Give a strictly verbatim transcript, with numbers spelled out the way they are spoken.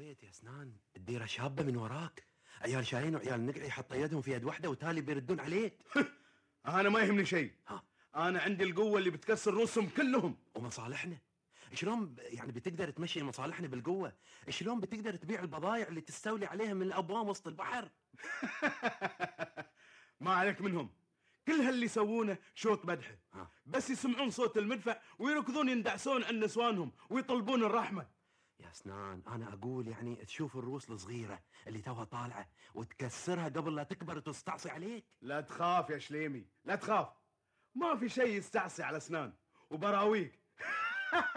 عليت يا سنان، الديرة شابة من وراك، عيال شاهين وعيال نقعي حط يدهم في يد واحدة وتالي بيردون عليك. أنا ما يهمني شيء، أنا عندي القوة اللي بتكسر رؤوسهم كلهم. ومصالحنا شلون يعني بتقدر تمشي مصالحنا بالقوة؟ شلون بتقدر تبيع البضائع اللي تستولي عليها من الأبواب وسط البحر؟ ما عليك منهم، كل هاللي يسوونه شوط مدحه، بس يسمعون صوت المدفع ويركضون يندعسون عن نسوانهم ويطلبون الرحمة. يا سنان أنا أقول يعني تشوف الروس الصغيرة اللي توها طالعة وتكسرها قبل لا تكبر وتستعصي عليك. لا تخاف يا شليمي، لا تخاف، ما في شيء يستعصي على سنان وبراويك.